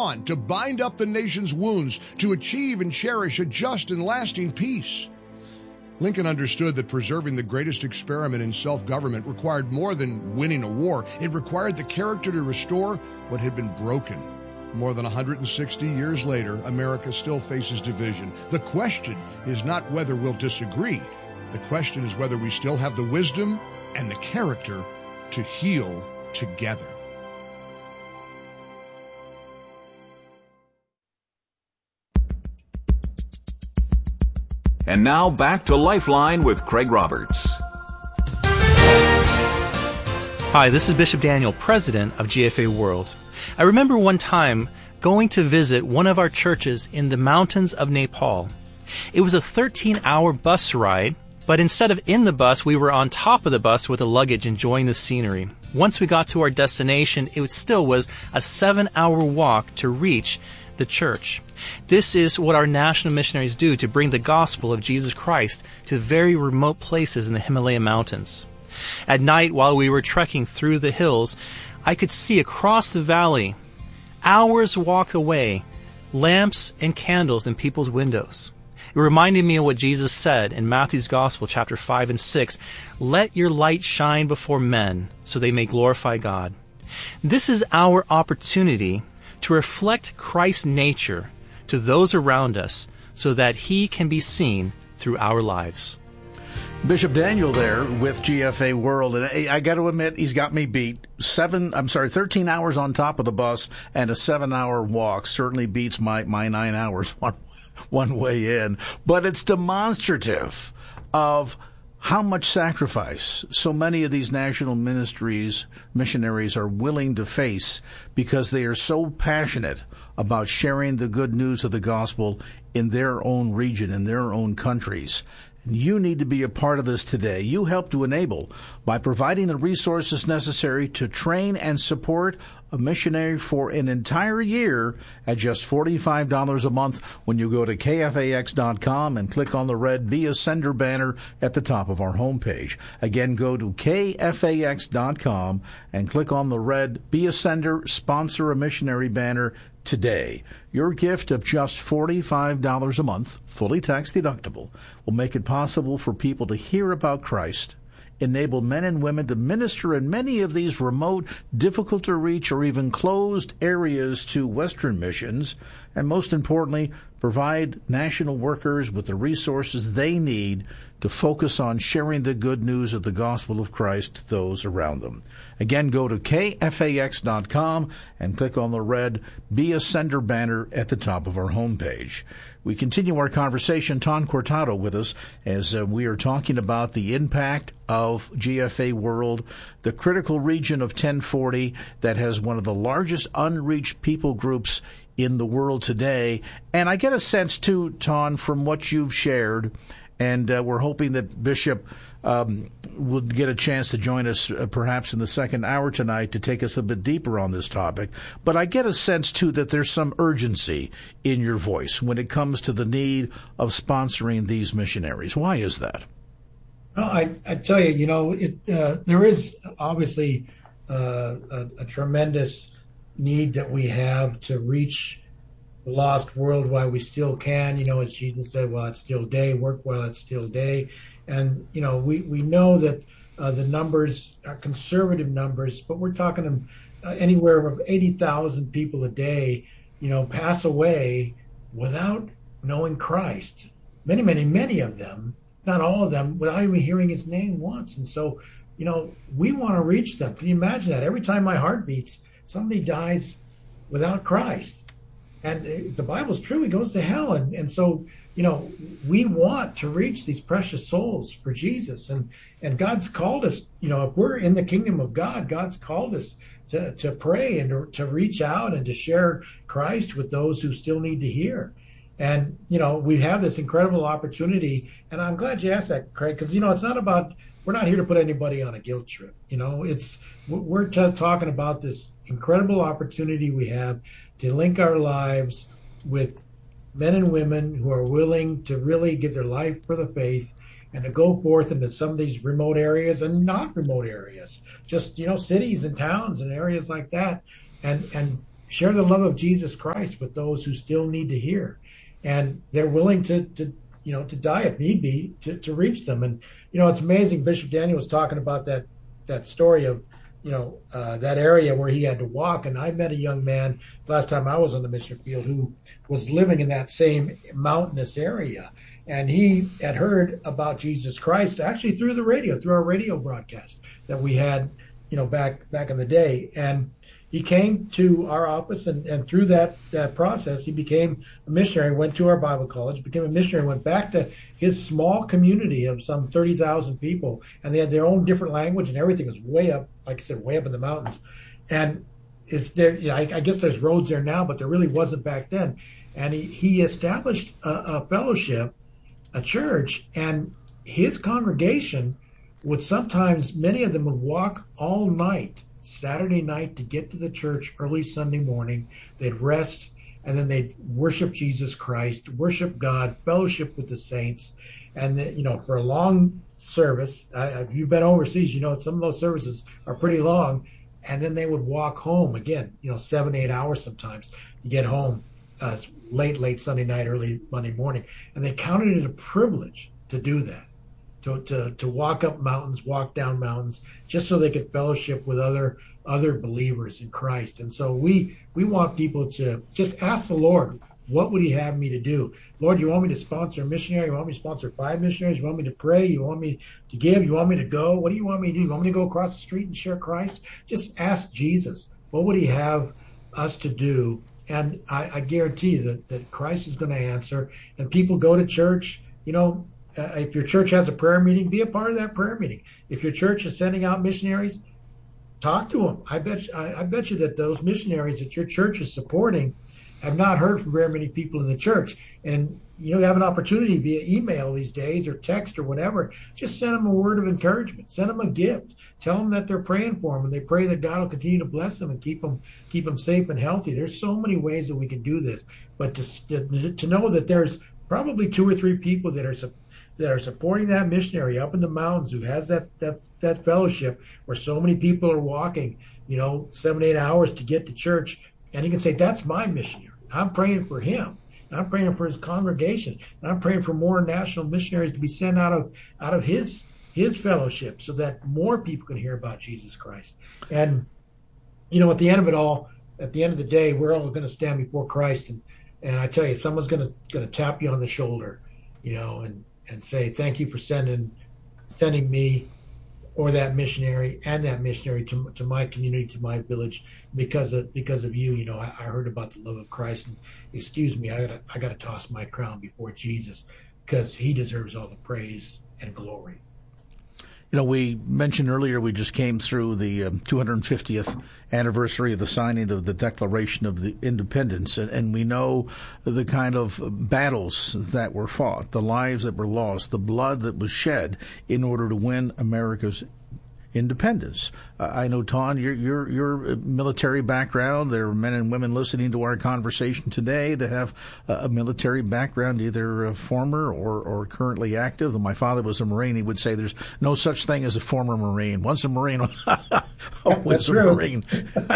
on to bind up the nation's wounds, to achieve and cherish a just and lasting peace. Lincoln understood that preserving the greatest experiment in self-government required more than winning a war. It required the character to restore what had been broken. More than 160 years later, America still faces division. The question is not whether we'll disagree. The question is whether we still have the wisdom and the character to heal together. And now back to Lifeline with Craig Roberts. Hi, this is Bishop Daniel, president of GFA World. I remember one time going to visit one of our churches in the mountains of Nepal. It was a 13-hour bus ride, but instead of in the bus, we were on top of the bus with the luggage enjoying the scenery. Once we got to our destination, it still was a 7-hour walk to reach the church. This is what our national missionaries do to bring the gospel of Jesus Christ to very remote places in the Himalaya mountains. At night, while we were trekking through the hills, I could see across the valley, hours walk away, lamps and candles in people's windows. It reminded me of what Jesus said in Matthew's Gospel, chapter 5 and 6, "Let your light shine before men, so they may glorify God." This is our opportunity to reflect Christ's nature to those around us so that He can be seen through our lives. Bishop Daniel there with GFA World, and I got to admit, he's got me beat. 13 hours on top of the bus and a 7-hour walk certainly beats my 9 hours one way in. But it's demonstrative of how much sacrifice so many of these national missionaries are willing to face because they are so passionate about sharing the good news of the gospel in their own region, in their own countries. You need to be a part of this today. You help to enable by providing the resources necessary to train and support a missionary for an entire year at just $45 a month when you go to KFAX.com and click on the red Be a Sender banner at the top of our homepage. Again, go to KFAX.com and click on the red Be a Sender, Sponsor a Missionary banner today. Your gift of just $45 a month, fully tax deductible, will make it possible for people to hear about Christ, enable men and women to minister in many of these remote, difficult to reach, or even closed areas to Western missions, and most importantly, provide national workers with the resources they need to focus on sharing the good news of the gospel of Christ to those around them. Again, go to KFAX.com and click on the red Be a Sender banner at the top of our homepage. We continue our conversation. Ton Cortado with us as we are talking about the impact of GFA World, the critical region of 1040 that has one of the largest unreached people groups in the world today. And I get a sense, too, Ton, from what you've shared, and we're hoping that Bishop will get a chance to join us perhaps in the second hour tonight to take us a bit deeper on this topic. But I get a sense, too, that there's some urgency in your voice when it comes to the need of sponsoring these missionaries. Why is that? Well, I tell you, there is obviously a tremendous need that we have to reach the lost world while we still can. As Jesus said, while it's still day, work while it's still day. And, we know that the numbers are conservative numbers, but we're talking anywhere from 80,000 people a day, pass away without knowing Christ. Many, many, many of them, not all of them, without even hearing His name once. And so, we want to reach them. Can you imagine that? Every time my heart beats, somebody dies without Christ. And the Bible's true. He goes to hell. And so, we want to reach these precious souls for Jesus. And God's called us, if we're in the kingdom of God, God's called us to pray and to reach out and to share Christ with those who still need to hear. And, we have this incredible opportunity. And I'm glad you asked that, Craig, because, it's not about, we're not here to put anybody on a guilt trip. We're just talking about this incredible opportunity we have to link our lives with men and women who are willing to really give their life for the faith and to go forth into some of these remote areas and not remote areas, just, cities and towns and areas like that, and share the love of Jesus Christ with those who still need to hear. And they're willing to die if need be to reach them. And, it's amazing. Bishop Daniel was talking about that story of, that area where he had to walk. And I met a young man last time I was on the mission field who was living in that same mountainous area. And he had heard about Jesus Christ actually through the radio, through our radio broadcast that we had, back in the day. And he came to our office, and through that process, he became a missionary, went to our Bible college, became a missionary, went back to his small community of some 30,000 people, and they had their own different language, and everything was way up, like I said, way up in the mountains. And it's there, I guess there's roads there now, but there really wasn't back then. And he established a fellowship, a church, and his congregation would sometimes, many of them would walk all night, Saturday night, to get to the church early Sunday morning. They'd rest, and then they'd worship Jesus Christ, worship God, fellowship with the saints. And for a long service, you've been overseas, some of those services are pretty long. And then they would walk home again, 7-8 hours sometimes to get home late Sunday night, early Monday morning. And they counted it a privilege to do that. To walk up mountains, walk down mountains, just so they could fellowship with other believers in Christ. And so we want people to just ask the Lord, what would he have me to do? Lord, you want me to sponsor a missionary? You want me to sponsor 5 missionaries? You want me to pray? You want me to give? You want me to go? What do you want me to do? You want me to go across the street and share Christ? Just ask Jesus, what would he have us to do? And I guarantee that Christ is going to answer. And people go to church, if your church has a prayer meeting, be a part of that prayer meeting. If your church is sending out missionaries, talk to them. I bet you that those missionaries that your church is supporting have not heard from very many people in the church. And you have an opportunity via email these days or text or whatever. Just send them a word of encouragement. Send them a gift. Tell them that they're praying for them, and they pray that God will continue to bless them and keep them safe and healthy. There's so many ways that we can do this. But to know that there's probably 2 or 3 people that are supporting that missionary up in the mountains who has that fellowship where so many people are walking, 7-8 hours to get to church. And you can say, that's my missionary. I'm praying for him. And I'm praying for his congregation. And I'm praying for more national missionaries to be sent out of his fellowship so that more people can hear about Jesus Christ. And, at the end of it all, at the end of the day, we're all going to stand before Christ. And I tell you, someone's going to tap you on the shoulder, and say, thank you for sending me or that missionary to my community, to my village, because of you. I heard about the love of Christ, and excuse me, I got to toss my crown before Jesus because he deserves all the praise and glory. We mentioned earlier we just came through the 250th anniversary of the signing of the Declaration of the Independence, and we know the kind of battles that were fought, the lives that were lost, the blood that was shed in order to win America's independence. I know, Ton, your military background. There are men and women listening to our conversation today that have a military background, either former or currently active. My father was a Marine. He would say there's no such thing as a former Marine. Once a Marine, always a Marine.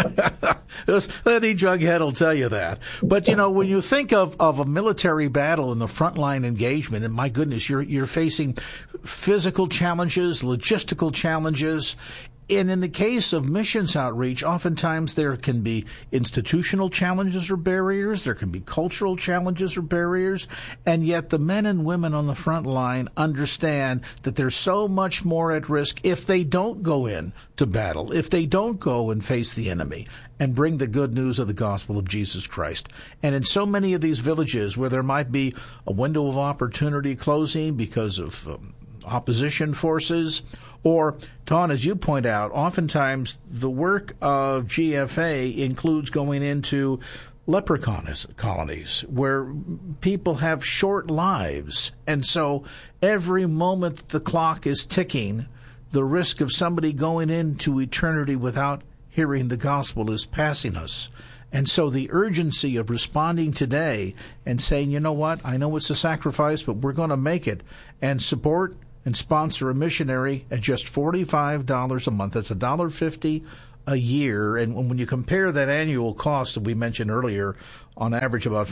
Any jughead will tell you that. But, when you think of a military battle in the frontline engagement, and my goodness, you're facing physical challenges, logistical challenges. And in the case of missions outreach, oftentimes there can be institutional challenges or barriers. There can be cultural challenges or barriers. And yet the men and women on the front line understand that there's so much more at risk if they don't go in to battle, if they don't go and face the enemy and bring the good news of the gospel of Jesus Christ. And in so many of these villages where there might be a window of opportunity closing because of opposition forces, or, Ton, as you point out, oftentimes the work of GFA includes going into leper colonies where people have short lives. And so every moment the clock is ticking, the risk of somebody going into eternity without hearing the gospel is passing us. And so the urgency of responding today and saying, you know what, I know it's a sacrifice, but we're going to make it, and support and sponsor a missionary at just $45 a month. That's $1.50 a year. And when you compare that annual cost that we mentioned earlier, on average about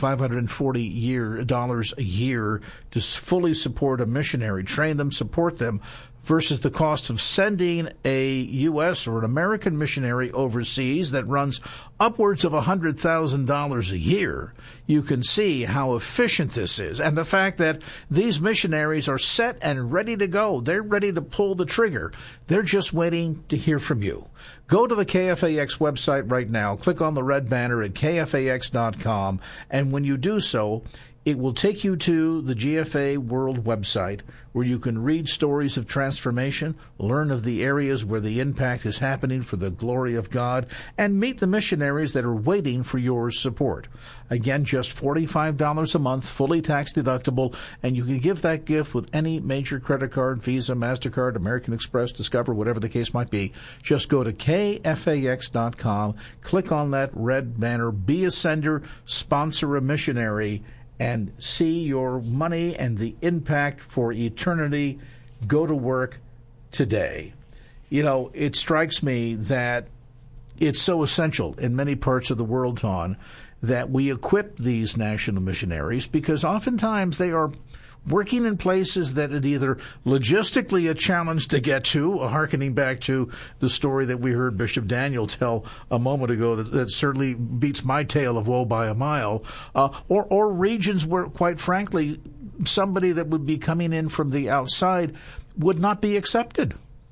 $540 a year to fully support a missionary, train them, support them, versus the cost of sending a U.S. or an American missionary overseas that runs upwards of $100,000 a year, you can see how efficient this is. And the fact that these missionaries are set and ready to go. They're ready to pull the trigger. They're just waiting to hear from you. Go to the KFAX website right now. Click on the red banner at KFAX.com. And when you do so, it will take you to the GFA World website where you can read stories of transformation, learn of the areas where the impact is happening for the glory of God, and meet the missionaries that are waiting for your support. Again, just $45 a month, fully tax deductible, and you can give that gift with any major credit card, Visa, MasterCard, American Express, Discover, whatever the case might be. Just go to KFAX.com, click on that red banner, be a sender, sponsor a missionary, and see your money and the impact for eternity go to work today. You know, it strikes me that it's so essential in many parts of the world, Ton, that we equip these national missionaries, because oftentimes they are working in places that it either logistically a challenge to get to, hearkening back to the story that we heard Bishop Daniel tell a moment ago that certainly beats my tale of woe by a mile, or regions where, quite frankly, somebody that would be coming in from the outside would not be accepted.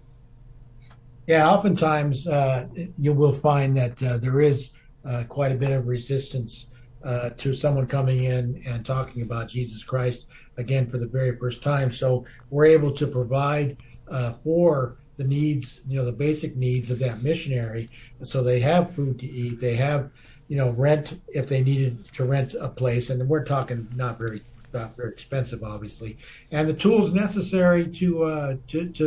Yeah, oftentimes you will find that there is quite a bit of resistance to someone coming in and talking about Jesus Christ, again, for the very first time. So we're able to provide for the needs, the basic needs of that missionary. So they have food to eat. They have, rent if they needed to rent a place. And we're talking not very expensive, obviously. And the tools necessary to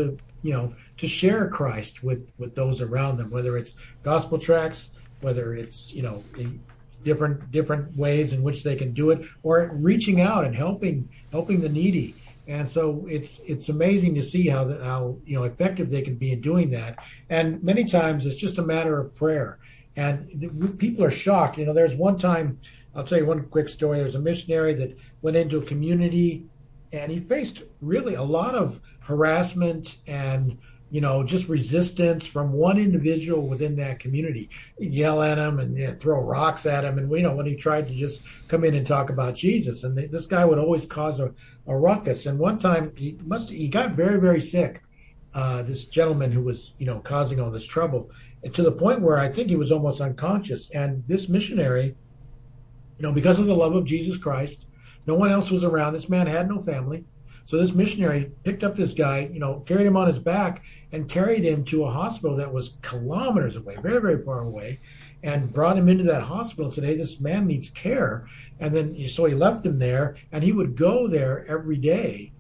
share Christ with those around them, whether it's gospel tracts, whether it's, different ways in which they can do it, or reaching out and helping the needy. And so it's amazing to see how effective they can be in doing that. And many times it's just a matter of prayer. And people are shocked. There's one time, I'll tell you one quick story. There's a missionary that went into a community, and he faced really a lot of harassment and just resistance from one individual within that community. He'd yell at him and throw rocks at him. And when he tried to just come in and talk about Jesus, and this guy would always cause a ruckus. And one time he got very, very sick. This gentleman who was, causing all this trouble, and to the point where I think he was almost unconscious. And this missionary, because of the love of Jesus Christ, no one else was around. This man had no family. So this missionary picked up this guy, carried him on his back and carried him to a hospital that was kilometers away, very, very far away, and brought him into that hospital and said, hey, this man needs care. And then, so he left him there, and he would go there every day,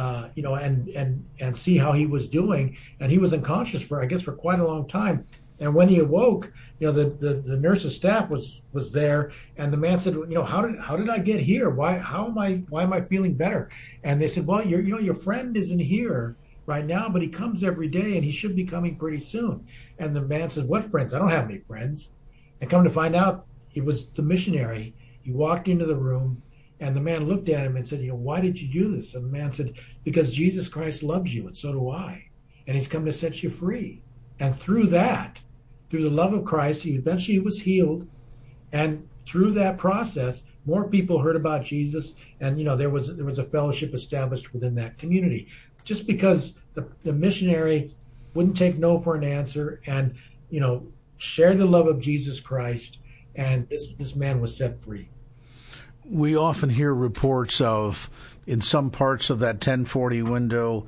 and see how he was doing. And he was unconscious for quite a long time. And when he awoke, the nurse's staff was there, and the man said, how did I get here? Why am I feeling better? And they said, well, your friend isn't here right now, but he comes every day, and he should be coming pretty soon. And the man said, what friends? I don't have any friends. And come to find out, it was the missionary. He walked into the room, and the man looked at him and said, why did you do this? And the man said, because Jesus Christ loves you, and so do I. And he's come to set you free. And through the love of Christ, he eventually was healed. And through that process, more people heard about Jesus. And, there was a fellowship established within that community. Just because the missionary wouldn't take no for an answer and, shared the love of Jesus Christ. And this man was set free. We often hear reports of, in some parts of that 1040 window,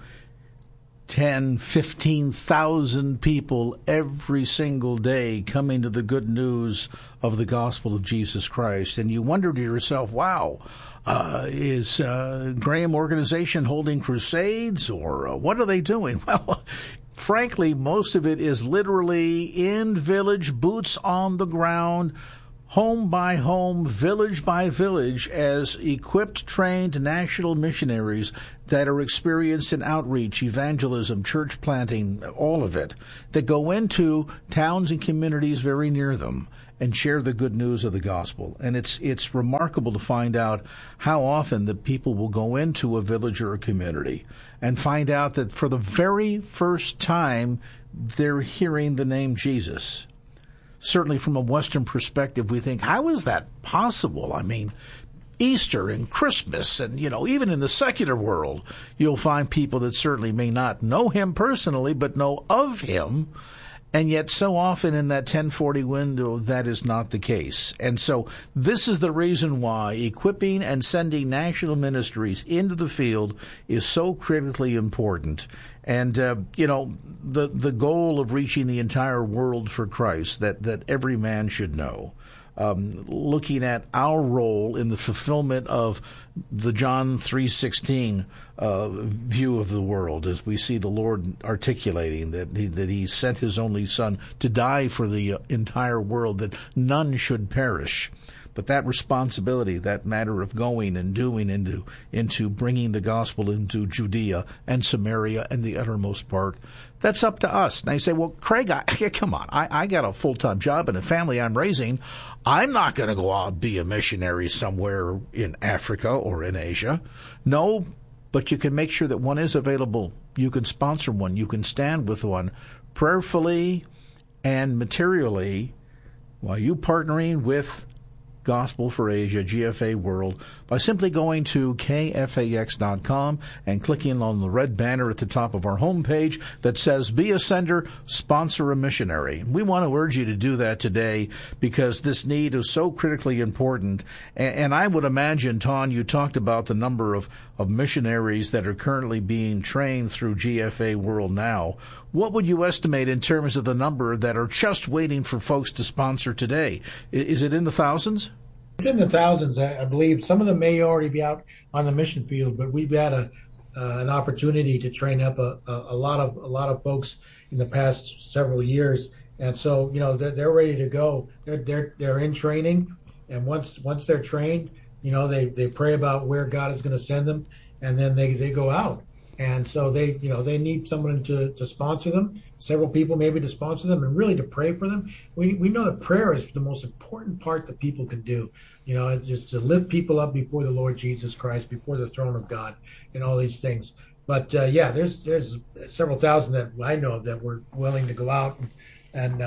10, 15,000 people every single day coming to the good news of the gospel of Jesus Christ. And you wonder to yourself, wow, is Graham Organization holding crusades, or what are they doing? Well, frankly, most of it is literally in village, boots on the ground, home by home, village by village, as equipped, trained national missionaries that are experienced in outreach, evangelism, church planting, all of it, that go into towns and communities very near them and share the good news of the gospel. And it's remarkable to find out how often the people will go into a village or a community and find out that for the very first time they're hearing the name Jesus. Certainly from a Western perspective, we think, how is that possible? I mean, Easter and Christmas and, even in the secular world, you'll find people that certainly may not know him personally, but know of him. And yet so often in that 1040 window, that is not the case. And so this is the reason why equipping and sending national ministries into the field is so critically important. And, the goal of reaching the entire world for Christ, that every man should know. Looking at our role in the fulfillment of the John 3:16 view of the world, as we see the Lord articulating that he sent his only Son to die for the entire world, that none should perish. But that responsibility, that matter of going and doing into bringing the gospel into Judea and Samaria and the uttermost part, that's up to us. Now you say, well, Craig, come on. I got a full-time job and a family I'm raising. I'm not going to go out and be a missionary somewhere in Africa or in Asia. No, but you can make sure that one is available. You can sponsor one. You can stand with one prayerfully and materially while you partnering with Gospel for Asia, GFA World, by simply going to kfax.com and clicking on the red banner at the top of our homepage that says, Be a Sender, Sponsor a Missionary. We want to urge you to do that today because this need is so critically important. And I would imagine, Ton, you talked about the number of missionaries that are currently being trained through GFA World now. What would you estimate in terms of the number that are just waiting for folks to sponsor today? Is it in the thousands? In the thousands, I believe. Some of them may already be out on the mission field, but we've had an opportunity to train up a lot of folks in the past several years, and so they're ready to go. They're in training, and once they're trained, they pray about where God is going to send them, and then they go out. And so they need someone to sponsor them, several people maybe to sponsor them, and really to pray for them. We know that prayer is the most important part that people can do. It's just to lift people up before the Lord Jesus Christ, before the throne of God, and all these things. But there's several thousand that I know of that were willing to go out and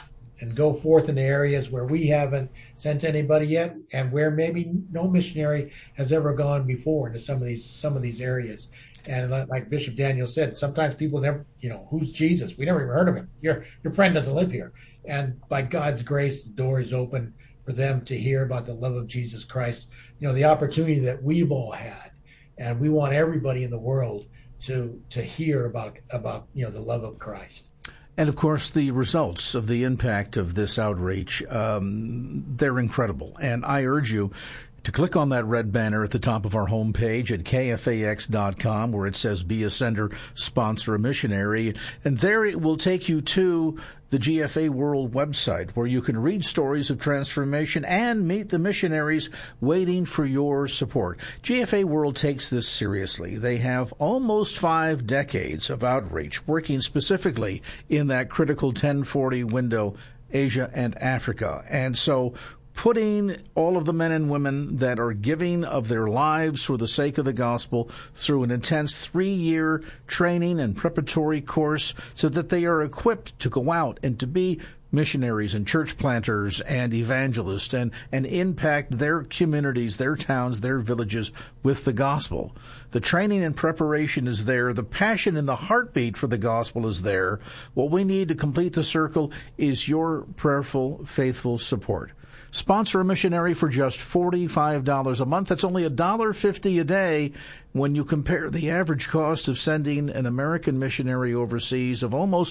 go forth in the areas where we haven't sent anybody yet, and where maybe no missionary has ever gone before into some of these areas. And like Bishop Daniel said, sometimes people never, who's Jesus? We never even heard of him. Your friend doesn't live here. And by God's grace, the door is open for them to hear about the love of Jesus Christ. The opportunity that we've all had, and we want everybody in the world to hear about the love of Christ. And, of course, the results of the impact of this outreach, they're incredible. And I urge you to click on that red banner at the top of our homepage at kfax.com where it says Be a Sender, Sponsor a Missionary. And there it will take you to the GFA World website where you can read stories of transformation and meet the missionaries waiting for your support. GFA World takes this seriously. They have almost 5 decades of outreach working specifically in that critical 1040 window, Asia and Africa. And so putting all of the men and women that are giving of their lives for the sake of the gospel through an intense 3-year training and preparatory course so that they are equipped to go out and to be missionaries and church planters and evangelists and impact their communities, their towns, their villages with the gospel. The training and preparation is there. The passion and the heartbeat for the gospel is there. What we need to complete the circle is your prayerful, faithful support. Sponsor a missionary for just $45 a month. That's only $1.50 a day when you compare the average cost of sending an American missionary overseas of almost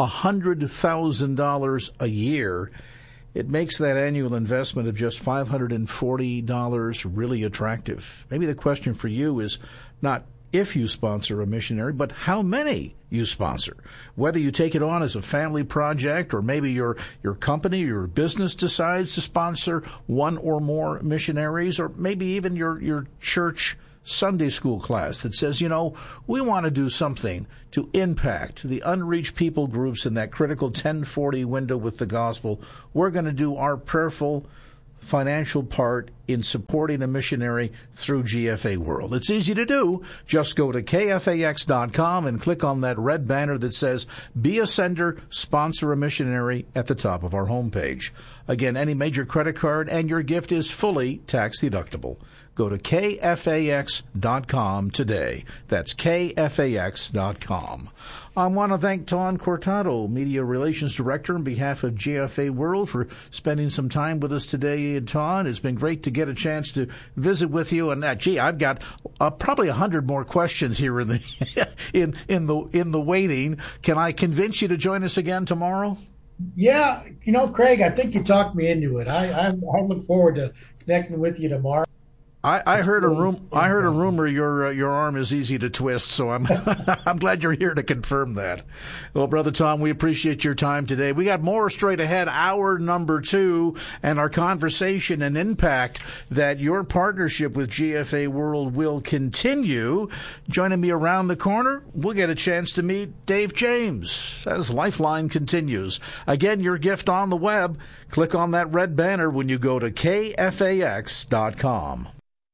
$100,000 a year. It makes that annual investment of just $540 really attractive. Maybe the question for you is not if you sponsor a missionary, but how many you sponsor. Whether you take it on as a family project, or maybe your company, your business decides to sponsor one or more missionaries, or maybe even your church Sunday school class that says, we want to do something to impact the unreached people groups in that critical 1040 window with the gospel. We're going to do our prayerful financial part in supporting a missionary through GFA World. It's easy to do. Just go to kfax.com and click on that red banner that says Be a Sender, Sponsor a Missionary at the top of our homepage. Again, any major credit card and your gift is fully tax deductible. Go to kfax.com today. That's kfax.com. I want to thank Ton Cortado, Media Relations Director, on behalf of GFA World, for spending some time with us today. And Ton, it's been great to get a chance to visit with you. And I've got probably 100 more questions here in the in the waiting. Can I convince you to join us again tomorrow? Yeah, Craig, I think you talked me into it. I look forward to connecting with you tomorrow. I heard a rumor your arm is easy to twist, so I'm I'm glad you're here to confirm that. Well, Brother Tom, we appreciate your time today. We got more straight ahead, hour number 2, and our conversation and impact that your partnership with GFA World will continue. Joining me around the corner, we'll get a chance to meet Dave James as Lifeline continues. Again, your gift on the web. Click on that red banner when you go to kfax.com.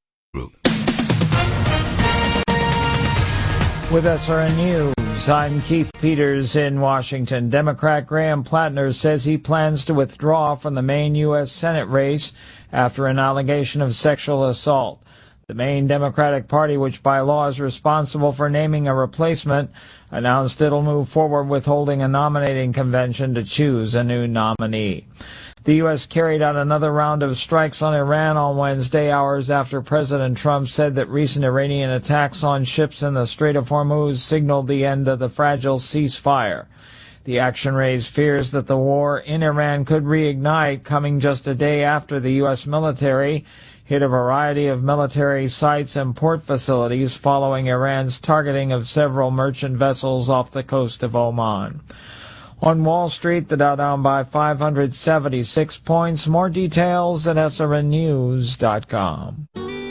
With SRN News, I'm Keith Peters in Washington. Democrat Graham Plattner says he plans to withdraw from the Maine U.S. Senate race after an allegation of sexual assault. The Maine Democratic Party, which by law is responsible for naming a replacement, announced it'll move forward with holding a nominating convention to choose a new nominee. The U.S. carried out another round of strikes on Iran on Wednesday, hours after President Trump said that recent Iranian attacks on ships in the Strait of Hormuz signaled the end of the fragile ceasefire. The action raised fears that the war in Iran could reignite, coming just a day after the U.S. military hit a variety of military sites and port facilities following Iran's targeting of several merchant vessels off the coast of Oman. On Wall Street, the Dow down by 576 points. More details at srnnews.com.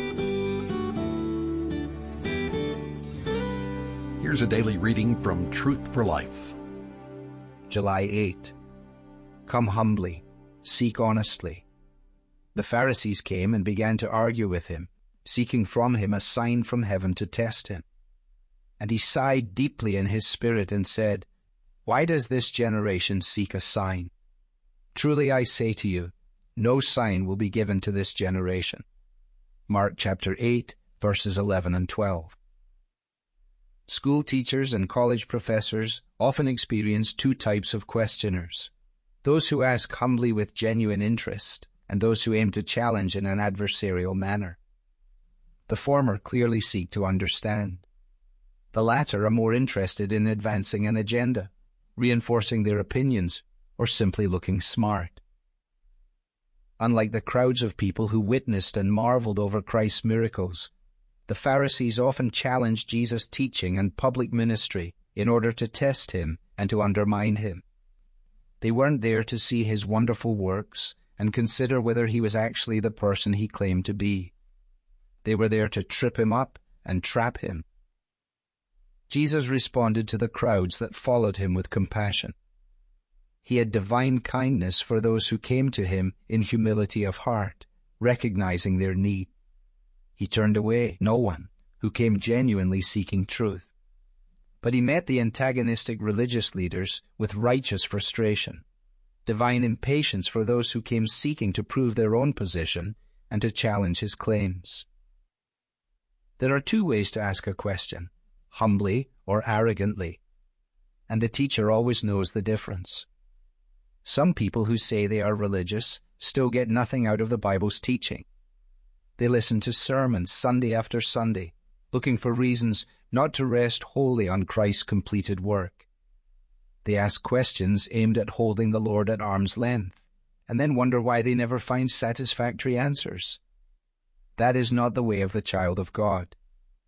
Here's a daily reading from Truth for Life. July 8. Come humbly, seek honestly. The Pharisees came and began to argue with him, seeking from him a sign from heaven to test him. And he sighed deeply in his spirit and said, Why does this generation seek a sign? Truly I say to you, no sign will be given to this generation. Mark chapter 8, verses 11 and 12. School teachers and college professors often experience 2 types of questioners: those who ask humbly with genuine interest, and those who aim to challenge in an adversarial manner. The former clearly seek to understand. The latter are more interested in advancing an agenda, reinforcing their opinions, or simply looking smart. Unlike the crowds of people who witnessed and marveled over Christ's miracles, the Pharisees often challenged Jesus' teaching and public ministry in order to test him and to undermine him. They weren't there to see his wonderful works and consider whether he was actually the person he claimed to be. They were there to trip him up and trap him. Jesus responded to the crowds that followed him with compassion. He had divine kindness for those who came to him in humility of heart, recognizing their need. He turned away no one who came genuinely seeking truth. But he met the antagonistic religious leaders with righteous frustration, divine impatience for those who came seeking to prove their own position and to challenge his claims. There are 2 ways to ask a question: humbly or arrogantly, and the teacher always knows the difference. Some people who say they are religious still get nothing out of the Bible's teaching. They listen to sermons Sunday after Sunday, looking for reasons not to rest wholly on Christ's completed work. They ask questions aimed at holding the Lord at arm's length, and then wonder why they never find satisfactory answers. That is not the way of the child of God.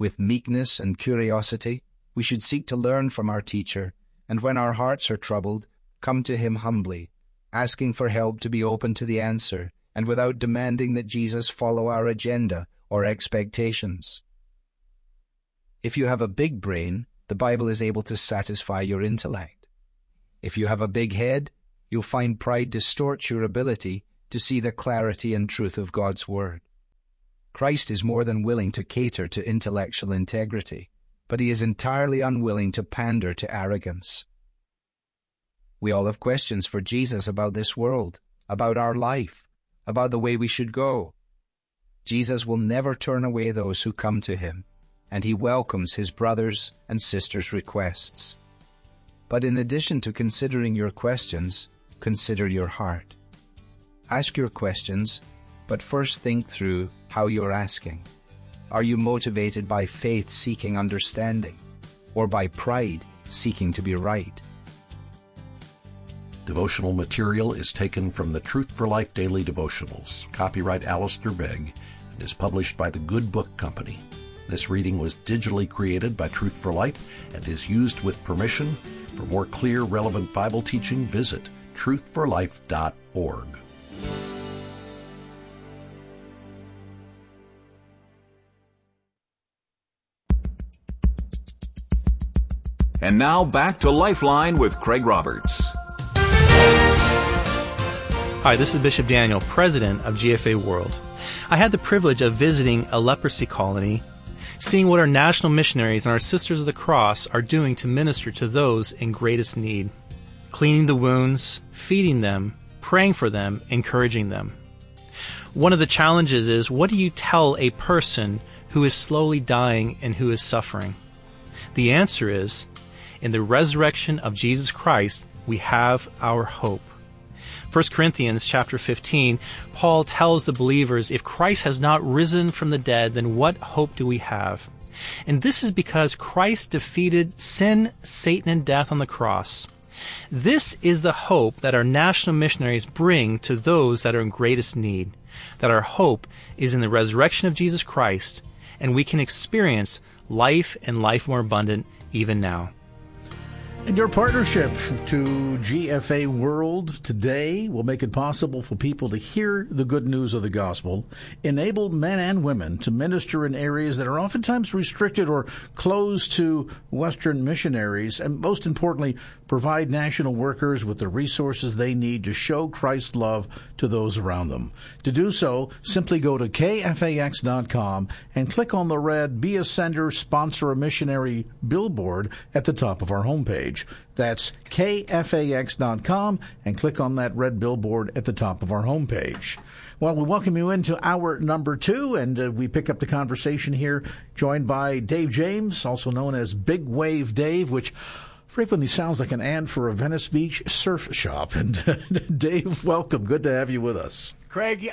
With meekness and curiosity, we should seek to learn from our teacher, and when our hearts are troubled, come to him humbly, asking for help to be open to the answer, and without demanding that Jesus follow our agenda or expectations. If you have a big brain, the Bible is able to satisfy your intellect. If you have a big head, you'll find pride distorts your ability to see the clarity and truth of God's Word. Christ is more than willing to cater to intellectual integrity, but he is entirely unwilling to pander to arrogance. We all have questions for Jesus about this world, about our life, about the way we should go. Jesus will never turn away those who come to him, and he welcomes his brothers' and sisters' requests. But in addition to considering your questions, consider your heart. Ask your questions, but first think through how you're asking. Are you motivated by faith seeking understanding, or by pride seeking to be right? Devotional material is taken from the Truth for Life Daily Devotionals, copyright Alistair Begg, and is published by the Good Book Company. This reading was digitally created by Truth for Life and is used with permission. For more clear, relevant Bible teaching, visit truthforlife.org. And now back to Lifeline with Craig Roberts. Hi, this is Bishop Daniel, president of GFA World. I had the privilege of visiting a leprosy colony, seeing what our national missionaries and our Sisters of the Cross are doing to minister to those in greatest need, cleaning the wounds, feeding them, praying for them, encouraging them. One of the challenges is, what do you tell a person who is slowly dying and who is suffering? The answer is, in the resurrection of Jesus Christ, we have our hope. 1 Corinthians chapter 15, Paul tells the believers, if Christ has not risen from the dead, then what hope do we have? And this is because Christ defeated sin, Satan, and death on the cross. This is the hope that our national missionaries bring to those that are in greatest need, that our hope is in the resurrection of Jesus Christ, and we can experience life and life more abundant even now. And your partnership to GFA World today will make it possible for people to hear the good news of the gospel, enable men and women to minister in areas that are oftentimes restricted or closed to Western missionaries, and most importantly, provide national workers with the resources they need to show Christ's love to those around them. To do so, simply go to kfax.com and click on the red Be a Sender, Sponsor a Missionary billboard at the top of our homepage. That's kfax.com and click on that red billboard at the top of our homepage. Well, we welcome you into hour number 2, and we pick up the conversation here, joined by Dave James, also known as Big Wave Dave, which frequently sounds like an ad for a Venice Beach surf shop. And Dave, welcome. Good to have you with us. Craig,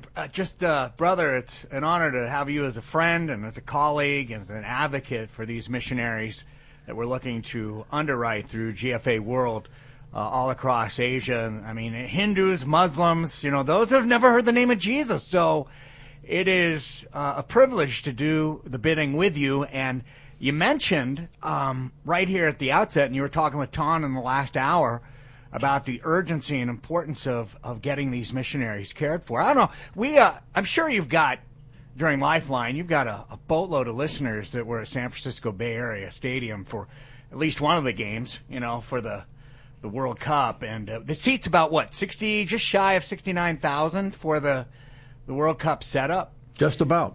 brother, it's an honor to have you as a friend and as a colleague and as an advocate for these missionaries that we're looking to underwrite through GFA World all across Asia. I mean, Hindus, Muslims, those have never heard the name of Jesus. So it is a privilege to do the bidding with you. And you mentioned right here at the outset, and you were talking with Ton in the last hour, about the urgency and importance of getting these missionaries cared for. I don't know. I'm sure you've got, during Lifeline, you've got a boatload of listeners that were at San Francisco Bay Area Stadium for at least one of the games, for the World Cup. And the seats about, 60, just shy of 69,000 for the World Cup setup? Just about.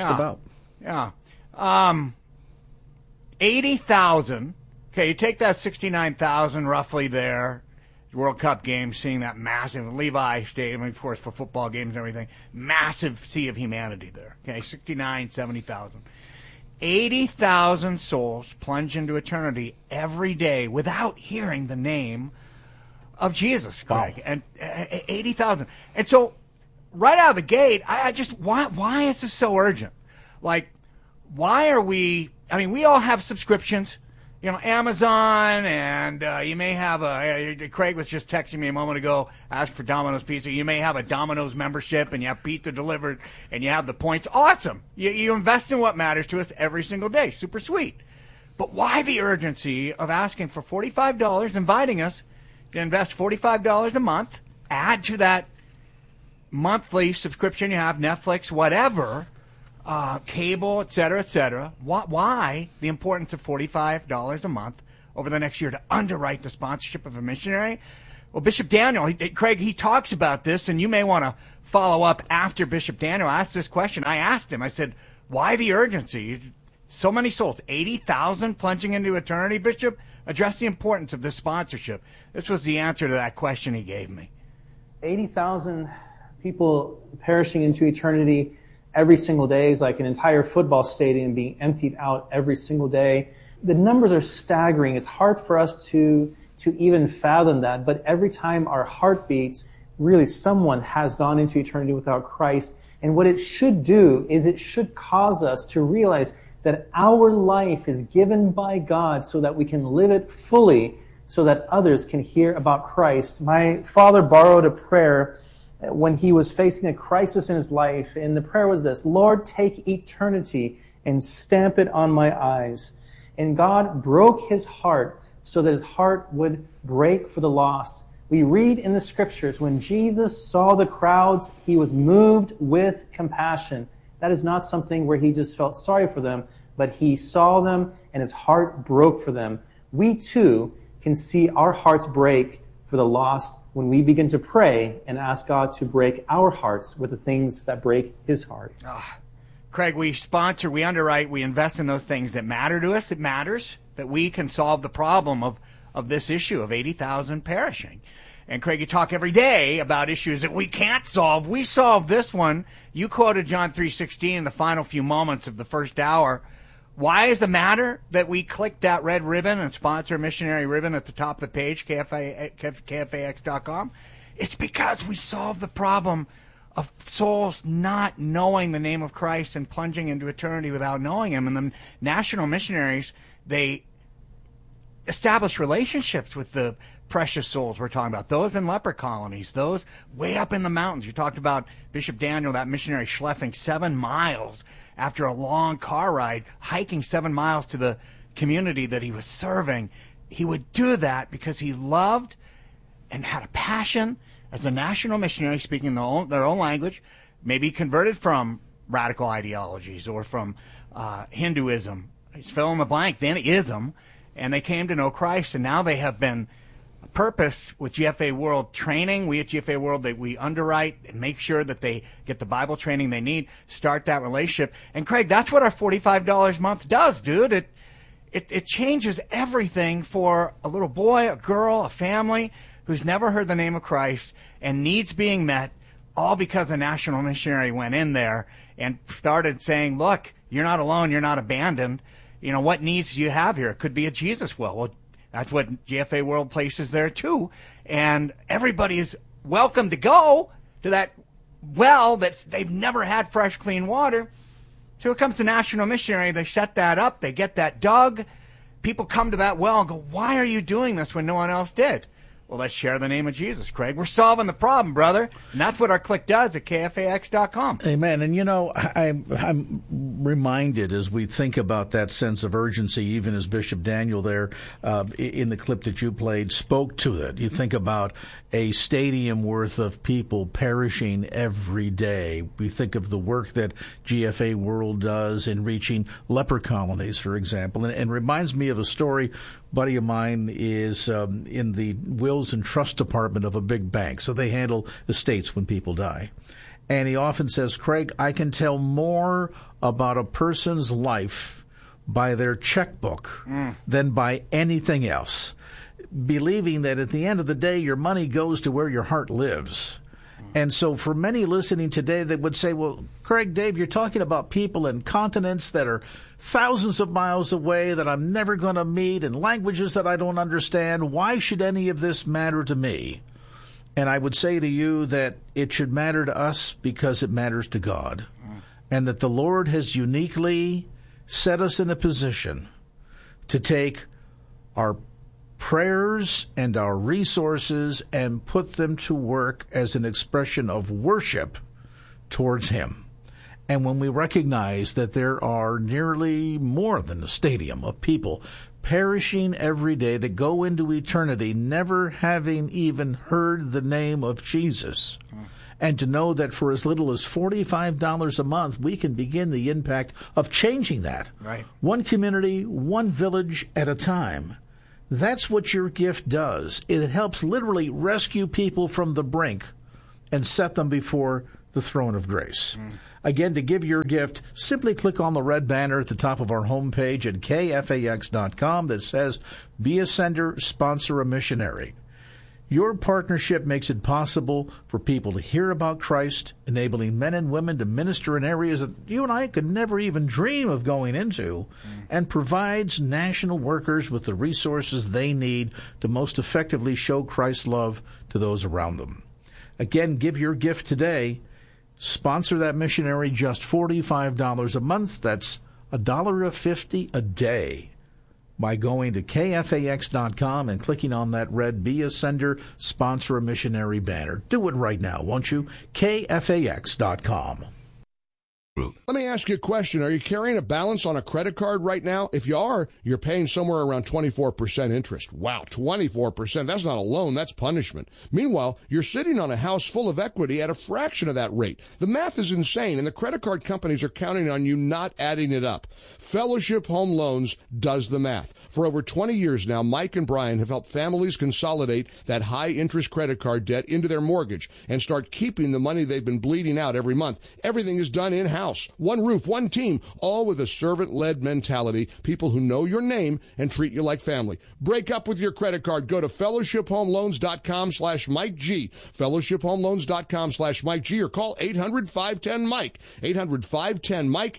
Yeah. 80,000. Okay, you take that 69,000 roughly there, World Cup games, seeing that massive Levi Stadium, of course, for football games and everything, massive sea of humanity there. Okay, 69, 70,000. 80,000 souls plunge into eternity every day without hearing the name of Jesus, Craig. Wow. And 80,000. And so, right out of the gate, why is this so urgent? Like, why are we all have subscriptions. Amazon, and you may have Craig was just texting me a moment ago, asking for Domino's Pizza. You may have a Domino's membership, and you have pizza delivered, and you have the points. Awesome. You invest in what matters to us every single day. Super sweet. But why the urgency of asking for $45, inviting us to invest $45 a month, add to that monthly subscription you have, Netflix, whatever, cable, et cetera, why the importance of $45 a month over the next year to underwrite the sponsorship of a missionary? Well, Bishop Daniel, Craig, he talks about this, and you may want to follow up after Bishop Daniel asked this question. I asked him, I said, why the urgency? So many souls, 80,000 plunging into eternity, Bishop? Address the importance of this sponsorship. This was the answer to that question he gave me. 80,000 people perishing into eternity every single day is like an entire football stadium being emptied out every single day. The numbers are staggering. It's hard for us to even fathom that, but every time our heart beats, really someone has gone into eternity without Christ. And what it should do is it should cause us to realize that our life is given by God so that we can live it fully, so that others can hear about Christ. My father borrowed a prayer when he was facing a crisis in his life, and the prayer was this: Lord, take eternity and stamp it on my eyes. And God broke his heart so that his heart would break for the lost. We read in the scriptures, when Jesus saw the crowds, he was moved with compassion. That is not something where he just felt sorry for them, but he saw them and his heart broke for them. We too can see our hearts break for the lost when we begin to pray and ask God to break our hearts with the things that break his heart. Craig, we sponsor, we underwrite, we invest in those things that matter to us. It matters that we can solve the problem of this issue of 80,000 perishing. And Craig, you talk every day about issues that we can't solve. We solve this one. You quoted John 3:16 in the final few moments of the first hour. Why is it matter that we click that red ribbon and sponsor a missionary ribbon at the top of the page, KFAX.com? It's because we solve the problem of souls not knowing the name of Christ and plunging into eternity without knowing him. And the national missionaries, they establish relationships with the precious souls we're talking about, those in leper colonies, those way up in the mountains. You talked about Bishop Daniel, that missionary schlepping 7 miles after a long car ride, hiking 7 miles to the community that he was serving. He would do that because he loved and had a passion as a national missionary, speaking their own language, maybe converted from radical ideologies or from Hinduism. It's fill in the blank, then ism, and they came to know Christ, and now they have been purpose with GFA World training. We at GFA World, we underwrite and make sure that they get the Bible training they need, start that relationship. And Craig, that's what our $45 a month does, dude. It changes everything for a little boy, a girl, a family who's never heard the name of Christ and needs being met, all because a national missionary went in there and started saying, look, you're not alone, you're not abandoned. You know, what needs do you have here? It could be a Jesus well. Well, that's what GFA World places there too. And everybody is welcome to go to that well that they've never had fresh, clean water. So here comes the national missionary. They set that up. They get that dug. People come to that well and go, why are you doing this when no one else did? Well, let's share the name of Jesus, Craig. We're solving the problem, brother. And that's what our click does at KFAX.com. Amen. And, you know, I'm reminded as we think about that sense of urgency, even as Bishop Daniel there in the clip that you played spoke to it. You think about a stadium worth of people perishing every day. We think of the work that GFA World does in reaching leper colonies, for example. And reminds me of a story. Buddy of mine is in the wills and trust department of a big bank, so they handle estates when people die. And he often says, Craig, I can tell more about a person's life by their checkbook than by anything else, believing that at the end of the day, your money goes to where your heart lives. And so for many listening today, they would say, well, Craig, Dave, you're talking about people in continents that are thousands of miles away that I'm never going to meet and languages that I don't understand. Why should any of this matter to me? And I would say to you that it should matter to us because it matters to God. And that the Lord has uniquely set us in a position to take our prayers and our resources and put them to work as an expression of worship towards Him. And when we recognize that there are nearly more than a stadium of people perishing every day that go into eternity never having even heard the name of Jesus, and to know that for as little as $45 a month, we can begin the impact of changing that. Right. One community, one village at a time. That's what your gift does. It helps literally rescue people from the brink and set them before the throne of grace. Again, to give your gift, simply click on the red banner at the top of our homepage at kfax.com that says, Be a Sender, Sponsor a Missionary. Your partnership makes it possible for people to hear about Christ, enabling men and women to minister in areas that you and I could never even dream of going into, and provides national workers with the resources they need to most effectively show Christ's love to those around them. Again, give your gift today. Sponsor that missionary, just $45 a month. That's $1.50 a day. By going to kfax.com and clicking on that red Be a Sender, Sponsor a Missionary banner. Do it right now, won't you? kfax.com. Let me ask you a question. Are you carrying a balance on a credit card right now? If you are, you're paying somewhere around 24% interest. Wow, 24%. That's not a loan, that's punishment. Meanwhile, you're sitting on a house full of equity at a fraction of that rate. The math is insane, and the credit card companies are counting on you not adding it up. Fellowship Home Loans does the math. For over 20 years now, Mike and Brian have helped families consolidate that high-interest credit card debt into their mortgage and start keeping the money they've been bleeding out every month. Everything is done in-house. One roof, one team, all with a servant-led mentality, people who know your name and treat you like family. Break up with your credit card. Go to fellowshiphomeloans.com/Mike G, fellowshiphomeloans.com/Mike G, or call 800-510-MIKE, 800-510-MIKE,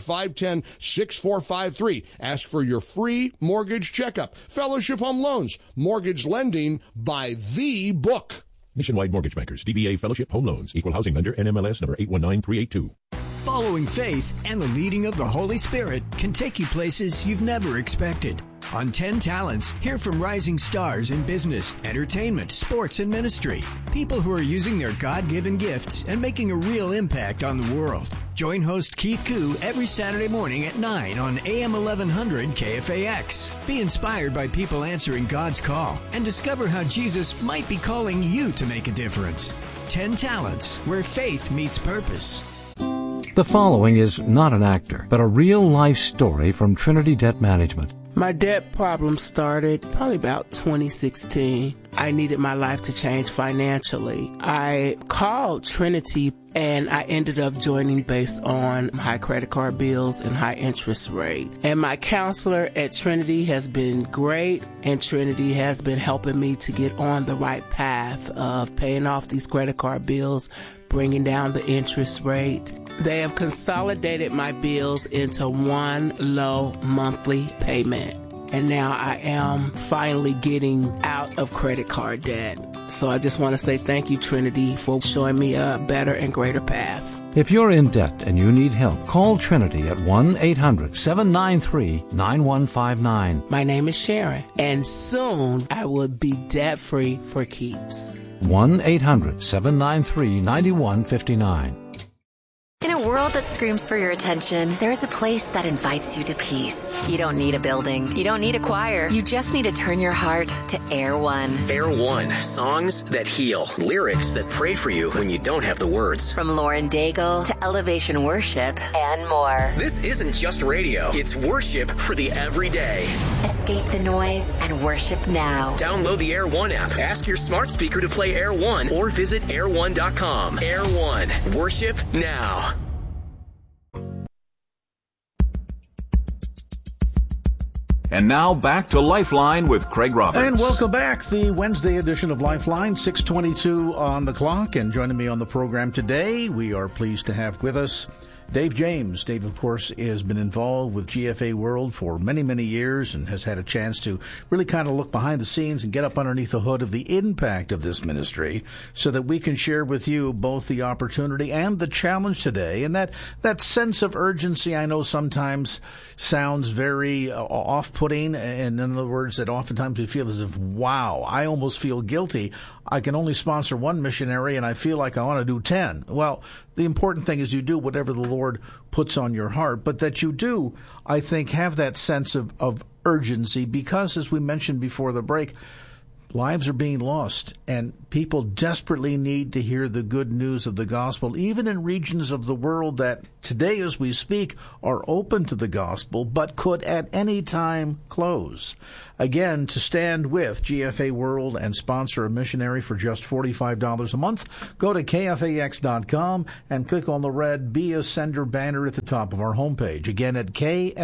800-510-6453. Ask for your free mortgage checkup. Fellowship Home Loans, mortgage lending by the book. Nationwide Mortgage Bankers, DBA Fellowship Home Loans, Equal Housing Lender, NMLS number 819382. Following faith and the leading of the Holy Spirit can take you places you've never expected. On 10 Talents, hear from rising stars in business, entertainment, sports, and ministry. People who are using their God-given gifts and making a real impact on the world. Join host Keith Koo every Saturday morning at 9 on AM 1100 KFAX. Be inspired by people answering God's call and discover how Jesus might be calling you to make a difference. 10 Talents, where faith meets purpose. The following is not an actor, but a real-life story from Trinity Debt Management. My debt problem started probably about 2016. I needed my life to change financially. I called Trinity and I ended up joining based on high credit card bills and high interest rate. And my counselor at Trinity has been great, and Trinity has been helping me to get on the right path of paying off these credit card bills, bringing down the interest rate. They have consolidated my bills into one low monthly payment. And now I am finally getting out of credit card debt. So I just want to say thank you, Trinity, for showing me a better and greater path. If you're in debt and you need help, call Trinity at 1-800-793-9159. My name is Sharon, and soon I will be debt-free for keeps. 1-800-793-9159. In a world that screams for your attention, there is a place that invites you to peace. You don't need a building. You don't need a choir. You just need to turn your heart to Air One. Air One. Songs that heal. Lyrics that pray for you when you don't have the words. From Lauren Daigle to Elevation Worship and more. This isn't just radio. It's worship for the everyday. Escape the noise and worship now. Download the Air One app. Ask your smart speaker to play Air One or visit air1.com. Air One. Worship now. And now back to Lifeline with Craig Roberts. And welcome back. The Wednesday edition of Lifeline, 6:22 on the clock. And joining me on the program today, we are pleased to have with us Dave James. Dave, of course, has been involved with GFA World for many, many years and has had a chance to really kind of look behind the scenes and get up underneath the hood of the impact of this ministry so that we can share with you both the opportunity and the challenge today. And that sense of urgency, I know sometimes sounds very off-putting, and in other words, that oftentimes we feel as if, wow, I almost feel guilty. I can only sponsor one missionary, and I feel like I want to do 10. Well, the important thing is you do whatever the Lord puts on your heart, but that you do, I think, have that sense of urgency because, as we mentioned before the break, lives are being lost, and people desperately need to hear the good news of the gospel, even in regions of the world that today, as we speak, are open to the gospel, but could at any time close. Again, to stand with GFA World and sponsor a missionary for just $45 a month, go to KFAX.com and click on the red Be a Sender banner at the top of our homepage. Again, at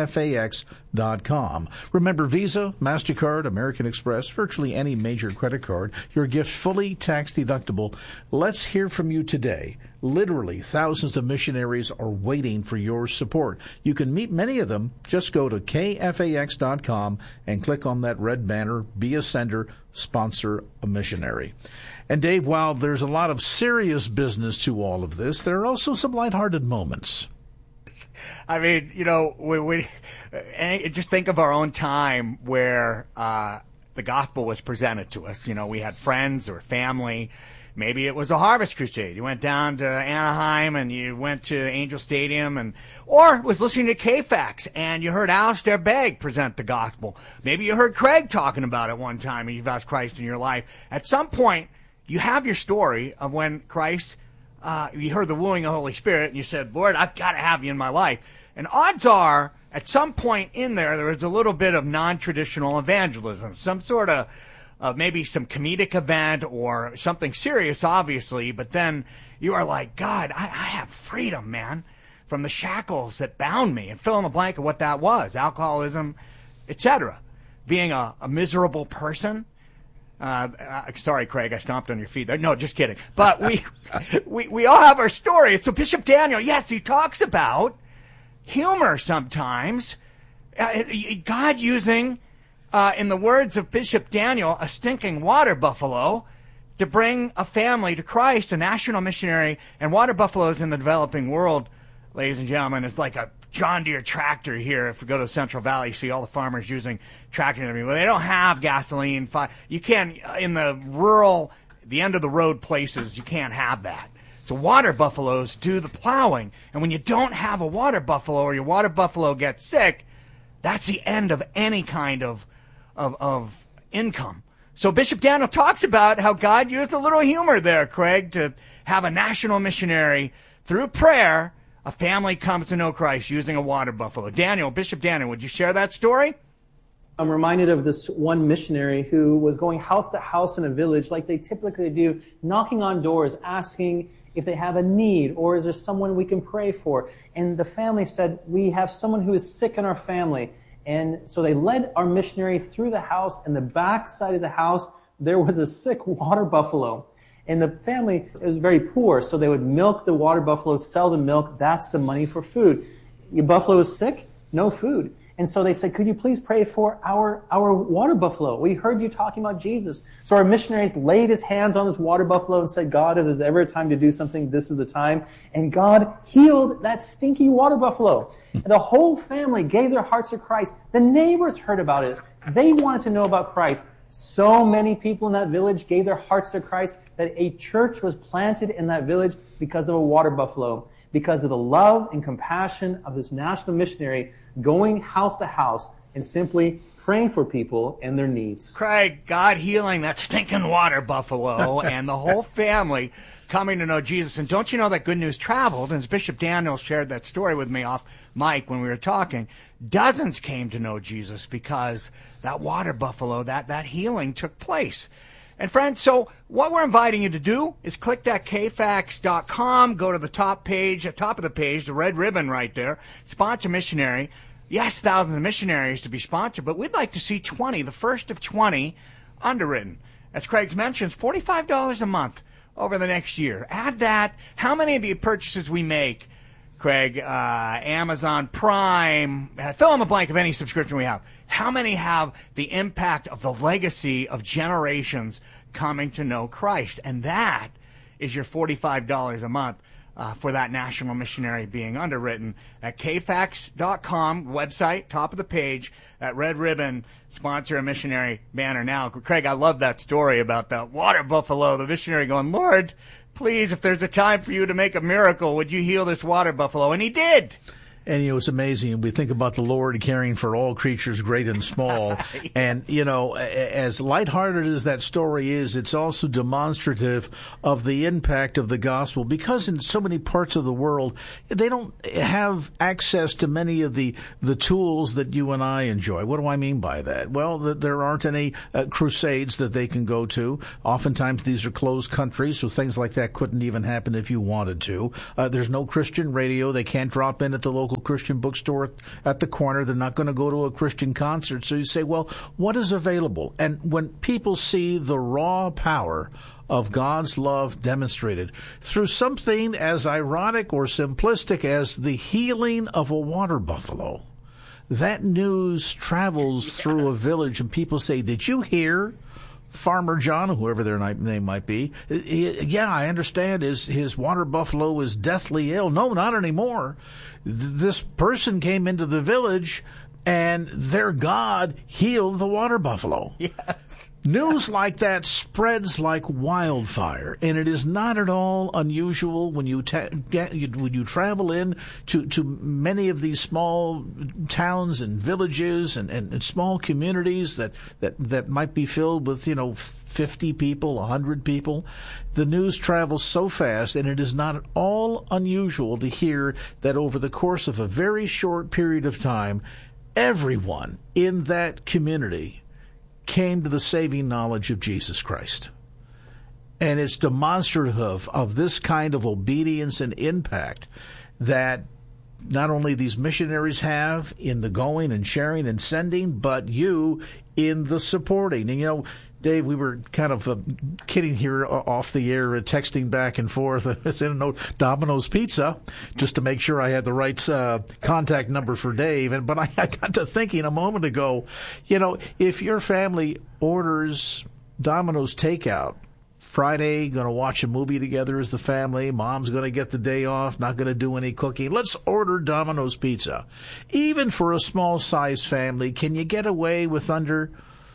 KFAX.com. Remember, Visa, MasterCard, American Express, virtually any major credit card, your gift fully tax deductible. Let's hear from you today. Literally, thousands of missionaries are waiting for your support. You can meet many of them. Just go to KFAX.com and click on that red banner, Be a Sender, sponsor a missionary. And Dave, while there's a lot of serious business to all of this, there are also some lighthearted moments. I mean, we just think of our own time where the gospel was presented to us. We had friends or family. Maybe it was a harvest crusade. You went down to Anaheim and you went to Angel Stadium or was listening to KFAX and you heard Alistair Begg present the gospel. Maybe you heard Craig talking about it one time and you've asked Christ in your life. At some point, you have your story of when Christ, you heard the wooing of the Holy Spirit and you said, Lord, I've got to have you in my life. And odds are, at some point in there was a little bit of non-traditional evangelism, some sort of maybe some comedic event or something serious, obviously, but then you are like, God, I have freedom, man, from the shackles that bound me, and fill in the blank of what that was, alcoholism, etc. Being a miserable person. Sorry, Craig, I stomped on your feet there. No, just kidding. But we all have our story. So Bishop Daniel, yes, he talks about humor sometimes. God using, in the words of Bishop Daniel, a stinking water buffalo to bring a family to Christ, a national missionary. And water buffaloes in the developing world, ladies and gentlemen, is like a John Deere tractor here. If you go to the Central Valley, you see all the farmers using tractors and everything. Well, they don't have gasoline. You can't, in the rural, the end of the road places, you can't have that. So water buffaloes do the plowing. And when you don't have a water buffalo or your water buffalo gets sick, that's the end of any kind of income. So Bishop Daniel talks about how God used a little humor there, Craig, to have a national missionary through prayer. A family comes to know Christ using a water buffalo. Bishop Daniel, would you share that story? I'm reminded of this one missionary who was going house to house in a village like they typically do, knocking on doors, asking if they have a need or is there someone we can pray for. And the family said, we have someone who is sick in our family. And so they led our missionary through the house. In the back side of the house, there was a sick water buffalo. And the family was very poor, so they would milk the water buffalo, sell the milk. That's the money for food. Your buffalo is sick? No food. And so they said, could you please pray for our water buffalo? We heard you talking about Jesus. So our missionaries laid his hands on this water buffalo and said, God, if there's ever a time to do something, this is the time. And God healed that stinky water buffalo. And the whole family gave their hearts to Christ. The neighbors heard about it. They wanted to know about Christ. So many people in that village gave their hearts to Christ that a church was planted in that village because of a water buffalo, because of the love and compassion of this national missionary going house to house and simply praying for people and their needs. Craig, God healing that stinking water buffalo and the whole family coming to know Jesus. And don't you know that good news traveled? And as Bishop Daniel shared that story with me off mic when we were talking, dozens came to know Jesus because that water buffalo, that healing took place. And friends, so what we're inviting you to do is click that kfax.com, go to the top page, at top of the page, the red ribbon right there, sponsor missionary. Yes, thousands of missionaries to be sponsored, but we'd like to see 20, the first of 20, underwritten. As Craig mentions, $45 a month over the next year. Add that, how many of the purchases we make Craig, Amazon Prime, fill in the blank of any subscription we have. How many have the impact of the legacy of generations coming to know Christ? And that is your $45 a month for that national missionary being underwritten at kfax.com website, top of the page, that red ribbon, sponsor a missionary banner now. Craig, I love that story about that water buffalo, the missionary going, Lord, please, if there's a time for you to make a miracle, would you heal this water buffalo? And he did. And, it's amazing. We think about the Lord caring for all creatures, great and small. Yes. And, as lighthearted as that story is, it's also demonstrative of the impact of the gospel, because in so many parts of the world, they don't have access to many of the tools that you and I enjoy. What do I mean by that? Well, there aren't any crusades that they can go to. Oftentimes, these are closed countries, so things like that couldn't even happen if you wanted to. There's no Christian radio. They can't drop in at the local Christian bookstore at the corner. They're not going to go to a Christian concert. So you say, well, what is available? And when people see the raw power of God's love demonstrated through something as ironic or simplistic as the healing of a water buffalo, that news travels through a village and people say, did you hear Farmer John, whoever their name might be? Yeah, I understand his water buffalo is deathly ill. No, not anymore. This person came into the village and their God healed the water buffalo. Yes. News like that spreads like wildfire, and it is not at all unusual when you travel in to many of these small towns and villages and small communities that might be filled with 50 people, 100 people. The news travels so fast, and it is not at all unusual to hear that over the course of a very short period of time, everyone in that community came to the saving knowledge of Jesus Christ. And it's demonstrative of this kind of obedience and impact that not only these missionaries have in the going and sharing and sending, but you in the supporting. And Dave, we were kind of kidding here off the air, texting back and forth. I sent a note, Domino's Pizza, just to make sure I had the right contact number for Dave. But I got to thinking a moment ago, if your family orders Domino's takeout, Friday, going to watch a movie together as the family, mom's going to get the day off, not going to do any cooking, let's order Domino's Pizza. Even for a small-sized family, can you get away with under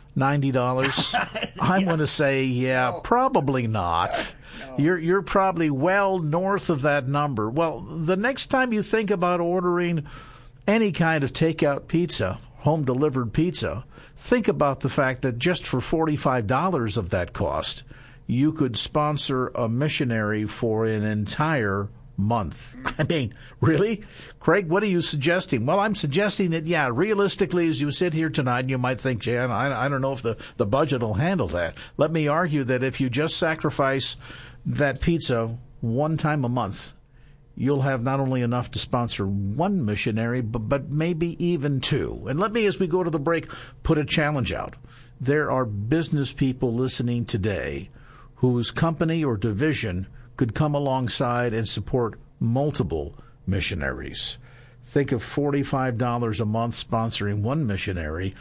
$90? I'm going to say, probably not. No. You're probably well north of that number. Well, the next time you think about ordering any kind of takeout pizza, home-delivered pizza, think about the fact that just for $45 of that cost, you could sponsor a missionary for an entire month. I mean, really? Craig, what are you suggesting? Well, I'm suggesting that, realistically, as you sit here tonight, you might think, Jan, I don't know if the budget will handle that. Let me argue that if you just sacrifice that pizza one time a month, you'll have not only enough to sponsor one missionary, but maybe even two. And let me, as we go to the break, put a challenge out. There are business people listening today whose company or division could come alongside and support multiple missionaries. Think of $45 a month sponsoring one missionary.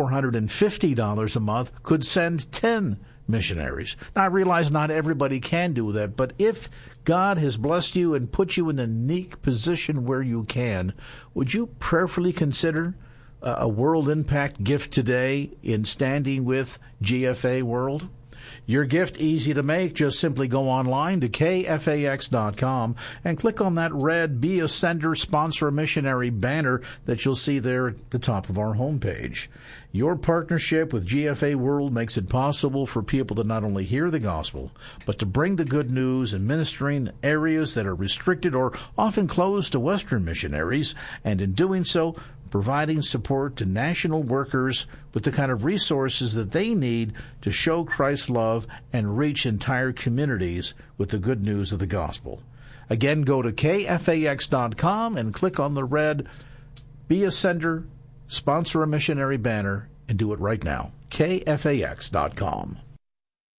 $450 a month could send 10 missionaries. Now, I realize not everybody can do that, but if God has blessed you and put you in a unique position where you can, would you prayerfully consider a World Impact gift today in standing with GFA World? Your gift, easy to make. Just simply go online to kfax.com and click on that red Be a Sender, Sponsor a Missionary banner that you'll see there at the top of our homepage. Your partnership with GFA World makes it possible for people to not only hear the gospel, but to bring the good news and ministering areas that are restricted or often closed to Western missionaries, and in doing so, providing support to national workers with the kind of resources that they need to show Christ's love and reach entire communities with the good news of the gospel. Again, go to kfax.com and click on the red Be a Sender, Sponsor a Missionary banner, and do it right now. kfax.com.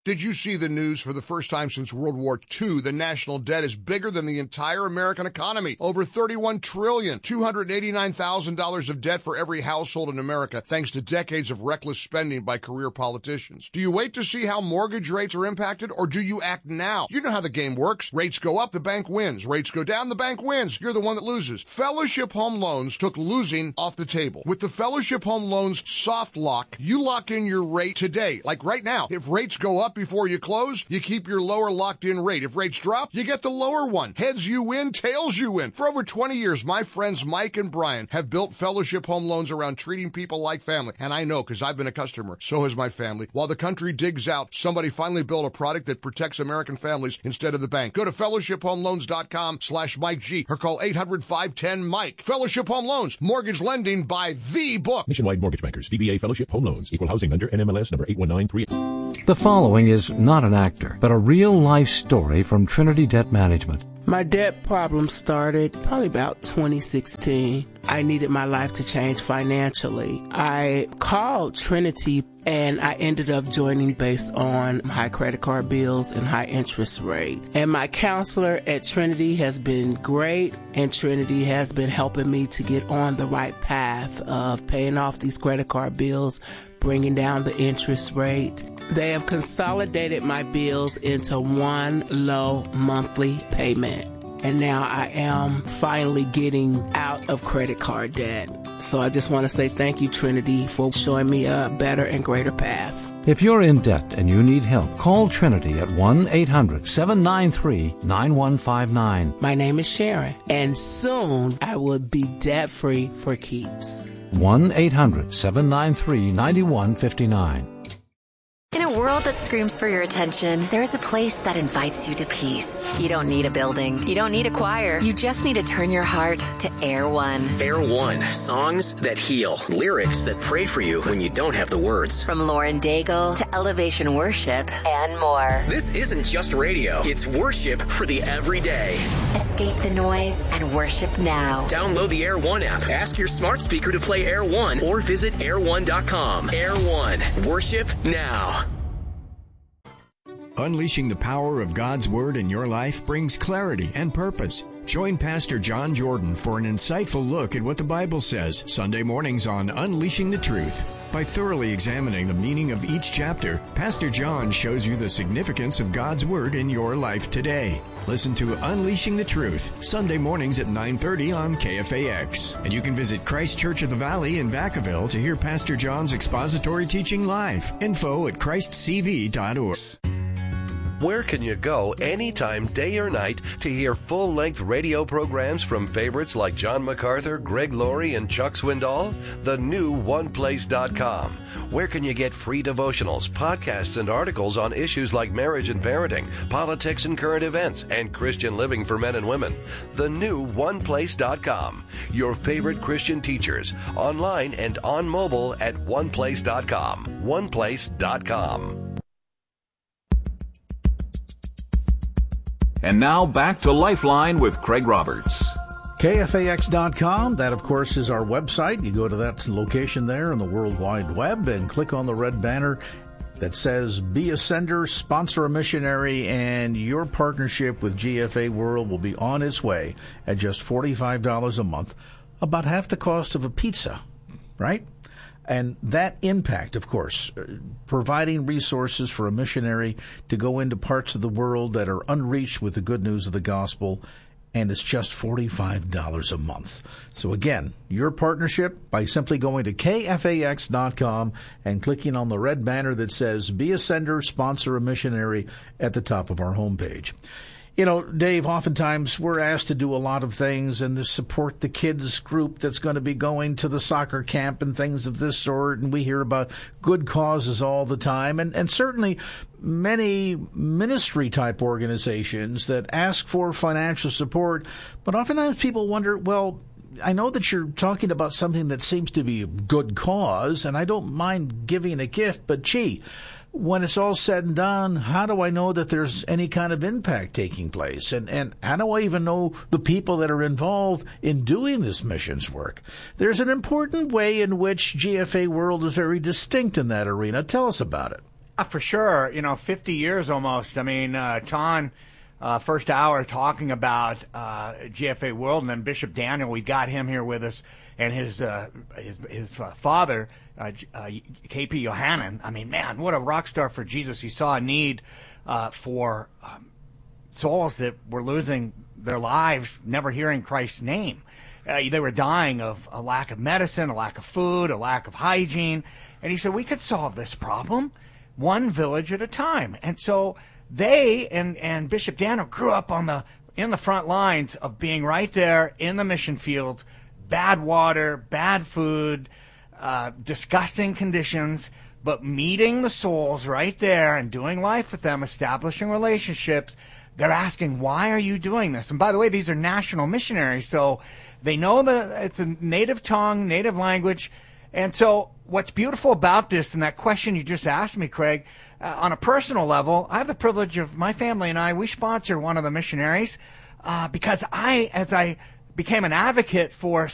Did you see the news? For the first time since World War II, the national debt is bigger than the entire American economy. Over $31 trillion, $289,000 of debt for every household in America, thanks to decades of reckless spending by career politicians. Do you wait to see how mortgage rates are impacted, or do you act now? You know how the game works. Rates go up, the bank wins. Rates go down, the bank wins. You're the one that loses. Fellowship Home Loans took losing off the table. With the Fellowship Home Loans soft lock, you lock in your rate today, like right now. If rates go up before you close, you keep your lower locked-in rate. If rates drop, you get the lower one. Heads you win, tails you win. For over 20 years, my friends Mike and Brian have built Fellowship Home Loans around treating people like family. And I know, because I've been a customer. So has my family. While the country digs out, somebody finally built a product that protects American families instead of the bank. Go to fellowshiphomeloans.com/Mike G or call 800-510-MIKE. Fellowship Home Loans. Mortgage lending by the book. Nationwide Mortgage Bankers, DBA Fellowship Home Loans, Equal Housing Lender, NMLS number 8193. The following is not an actor, but a real-life story from Trinity Debt Management. My debt problem started probably about 2016. I needed my life to change financially. I called Trinity and I ended up joining based on high credit card bills and high interest rate. And my counselor at Trinity has been great, and Trinity has been helping me to get on the right path of paying off these credit card bills, bringing down the interest rate. They have consolidated my bills into one low monthly payment. And now I am finally getting out of credit card debt. So I just want to say thank you, Trinity, for showing me a better and greater path. If you're in debt and you need help, call Trinity at 1-800-793-9159. My name is Sharon, and soon I will be debt-free for keeps. 1-800-793-9159. In a world that screams for your attention, there is a place that invites you to peace. You don't need a building. You don't need a choir. You just need to turn your heart to Air One. Air One, songs that heal, lyrics that pray for you when you don't have the words. From Lauren Daigle to Elevation Worship and more. This isn't just radio. It's worship for the everyday. Escape the noise and worship now. Download the Air One app. Ask your smart speaker to play Air One or visit air1.com. Air One, worship now. Unleashing the power of God's Word in your life brings clarity and purpose. Join Pastor John Jordan for an insightful look at what the Bible says Sunday mornings on Unleashing the Truth. By thoroughly examining the meaning of each chapter, Pastor John shows you the significance of God's Word in your life today. Listen to Unleashing the Truth, Sunday mornings at 9:30 on KFAX. And you can visit Christ Church of the Valley in Vacaville to hear Pastor John's expository teaching live. Info at christcv.org. Where can you go anytime, day or night, to hear full-length radio programs from favorites like John MacArthur, Greg Laurie, and Chuck Swindoll? The new OnePlace.com. Where can you get free devotionals, podcasts, and articles on issues like marriage and parenting, politics and current events, and Christian living for men and women? The new OnePlace.com. Your favorite Christian teachers, online and on mobile at OnePlace.com. OnePlace.com. And now back to Lifeline with Craig Roberts. KFAX.com, that of course is our website. You go to that location there on the World Wide Web and click on the red banner that says Be a Sender, Sponsor a Missionary, and your partnership with GFA World will be on its way at just $45 a month, about half the cost of a pizza, right? And that impact, of course, providing resources for a missionary to go into parts of the world that are unreached with the good news of the gospel, and it's just $45 a month. So again, your partnership by simply going to KFAX.com and clicking on the red banner that says Be a Sender, Sponsor a Missionary at the top of our homepage. You know, Dave, oftentimes we're asked to do a lot of things and to support the kids group that's going to be going to the soccer camp and things of this sort, and we hear about good causes all the time, and certainly many ministry-type organizations that ask for financial support, but oftentimes people wonder, well, I know that you're talking about something that seems to be a good cause, and I don't mind giving a gift, but gee, when it's all said and done, how do I know that there's any kind of impact taking place? And how do I even know the people that are involved in doing this missions work? There's an important way in which GFA World is very distinct in that arena. Tell us about it. For sure. 50 years almost. I mean, Ton, first hour talking about GFA World, and then Bishop Daniel, we got him here with us, and his father, KP Yohanan. I mean, man, what a rock star for Jesus. He saw a need for souls that were losing their lives, never hearing Christ's name. They were dying of a lack of medicine, a lack of food, a lack of hygiene. And he said, we could solve this problem one village at a time. And so they and Bishop Daniel grew up in the front lines of being right there in the mission field, bad water, bad food, disgusting conditions, but meeting the souls right there and doing life with them, establishing relationships. They're asking, why are you doing this? And by the way, these are national missionaries, so they know that it's a native tongue, native language. And so what's beautiful about this, and that question you just asked me, Craig, on a personal level, I have the privilege of my family and I, we sponsor one of the missionaries because as I became an advocate for